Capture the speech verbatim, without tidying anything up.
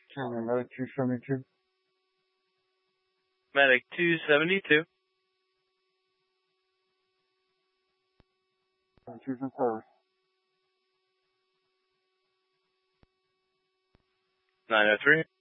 County Medic two seventy-two. Medic two seventy-two. seventy-two's in service. nine oh three.